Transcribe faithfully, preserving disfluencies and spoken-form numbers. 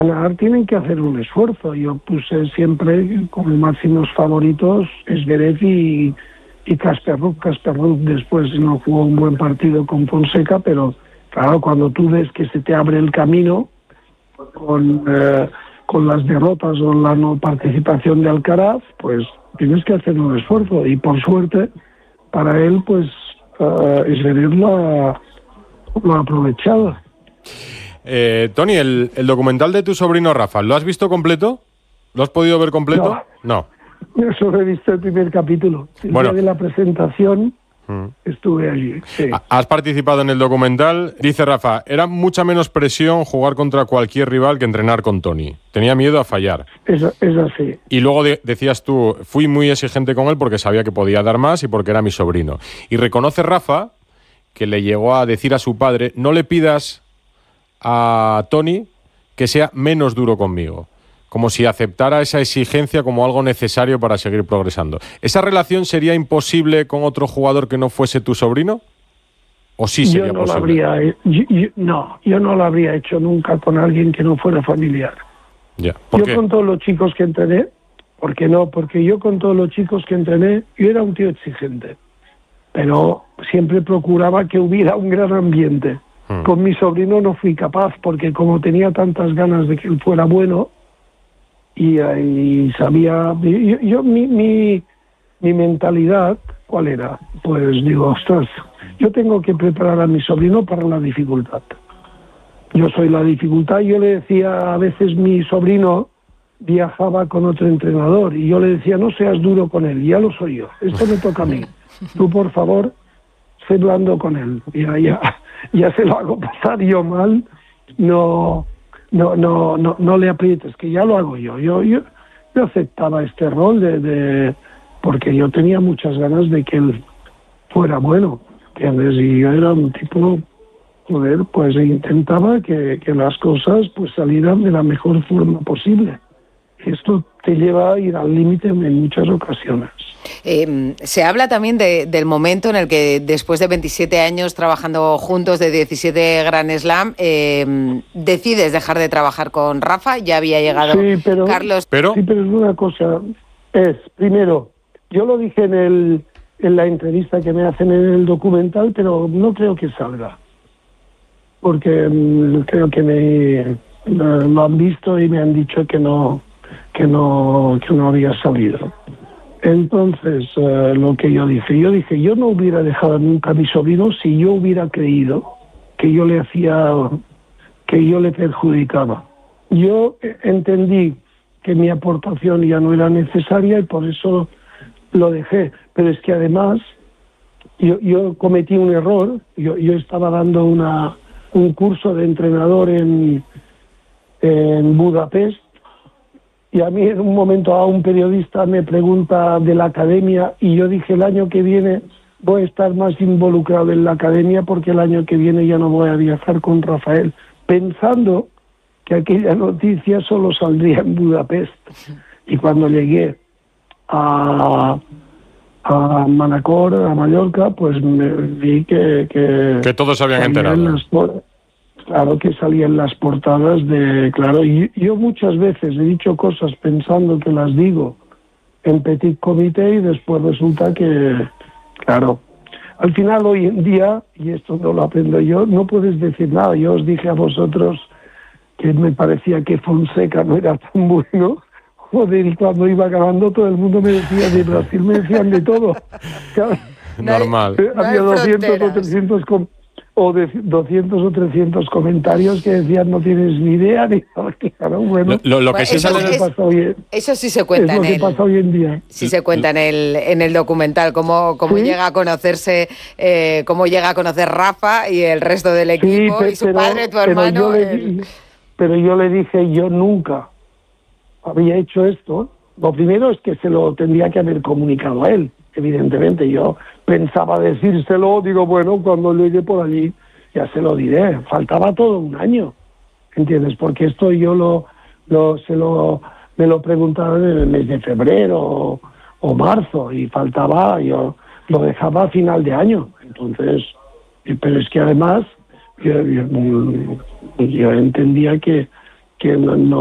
ganar tienen que hacer un esfuerzo. Yo puse siempre como máximos favoritos Zverev y, y Casper Ruud. Casper Ruud después no jugó un buen partido con Fonseca, pero claro, cuando tú ves que se te abre el camino con, eh, con las derrotas o la no participación de Alcaraz, pues tienes que hacer un esfuerzo. Y por suerte, para él, pues uh, Zverev lo ha, lo ha aprovechado. Eh, Toni, el, el documental de tu sobrino Rafa, ¿lo has visto completo? ¿Lo has podido ver completo? No. no. Yo solo he visto el primer capítulo. El bueno. día de la presentación mm. estuve allí. Sí. Has participado en el documental. Dice Rafa, era mucha menos presión jugar contra cualquier rival que entrenar con Toni. Tenía miedo a fallar. Es, es así. Y luego de, decías tú, fui muy exigente con él porque sabía que podía dar más y porque era mi sobrino. Y reconoce Rafa que le llegó a decir a su padre, no le pidas a Toni que sea menos duro conmigo, como si aceptara esa exigencia como algo necesario para seguir progresando. ¿Esa relación sería imposible con otro jugador que no fuese tu sobrino? ¿O sí sería yo no posible? Lo habría, yo, yo, no, yo no lo habría hecho nunca con alguien que no fuera familiar. Ya. ¿Por yo qué? Con todos los chicos que entrené, ¿por qué no? Porque yo con todos los chicos que entrené, yo era un tío exigente, pero siempre procuraba que hubiera un gran ambiente. Con mi sobrino no fui capaz, porque como tenía tantas ganas de que él fuera bueno, y, y sabía... Yo, yo mi, mi, mi mentalidad, ¿cuál era? Pues digo, ostras, yo tengo que preparar a mi sobrino para la dificultad. Yo soy la dificultad. Yo le decía, a veces mi sobrino viajaba con otro entrenador, y yo le decía, no seas duro con él, ya lo soy yo, esto me toca a mí. Tú, por favor, sé blando con él. Ya, ya... ya se lo hago pasar yo mal, no no no no no le aprietes, que ya lo hago yo. Yo yo, yo aceptaba este rol de, de porque yo tenía muchas ganas de que él fuera bueno, ¿entiendes? Y yo era un tipo, joder, pues intentaba que, que las cosas pues salieran de la mejor forma posible. Esto te lleva a ir al límite en muchas ocasiones. Eh, se habla también de, del momento en el que, después de veintisiete años trabajando juntos, de diecisiete Grand Slam, eh, decides dejar de trabajar con Rafa. Ya había llegado sí, pero, Carlos. Pero... Sí, pero es una cosa. Es, primero, yo lo dije en, el, en la entrevista que me hacen en el documental, pero no creo que salga. Porque um, creo que me lo, lo han visto y me han dicho que no... que no que no había salido. Entonces, uh, lo que yo dije, yo dije, yo no hubiera dejado nunca a mi sobrino si yo hubiera creído que yo le hacía, que yo le perjudicaba. Yo entendí que mi aportación ya no era necesaria y por eso lo dejé. Pero es que además, yo, yo cometí un error. Yo, yo estaba dando una un curso de entrenador en, en Budapest. Y a mí en un momento a un periodista me pregunta de la academia y yo dije, el año que viene voy a estar más involucrado en la academia porque el año que viene ya no voy a viajar con Rafael, pensando que aquella noticia solo saldría en Budapest. Y cuando llegué a, a Manacor, a Mallorca, pues me vi que... Que, que todos se habían enterado. Claro que salían las portadas de... Claro, y yo muchas veces he dicho cosas pensando que las digo en petit comité y después resulta que, claro, al final hoy en día, y esto no lo aprendo yo, no puedes decir nada. Yo os dije a vosotros que me parecía que Fonseca no era tan bueno. Joder, y cuando iba acabando todo el mundo me decía de Brasil, me decían de todo. Claro, normal. No había doscientos o trescientos... Com- o de doscientos o trescientos comentarios que decían no tienes ni idea ni claro, bueno, lo, lo, lo que bueno, sí eso, sale es, hoy, eso sí se cuenta es lo en que el, pasa hoy en día sí se cuenta en el en el documental cómo, cómo ¿sí? llega a conocerse eh, cómo llega a conocer Rafa y el resto del equipo, sí, pe- y su pero, padre, tu hermano pero yo, el... le, pero yo le dije yo nunca había hecho esto. Lo primero es que se lo tendría que haber comunicado a él, evidentemente. Yo pensaba decírselo, digo, bueno, cuando llegue por allí ya se lo diré. Faltaba todo un año, ¿entiendes? Porque esto yo lo, lo se lo me lo preguntaron en el mes de febrero o, o marzo y faltaba, yo lo dejaba a final de año. Entonces, pero es que además yo, yo, yo entendía que que no, no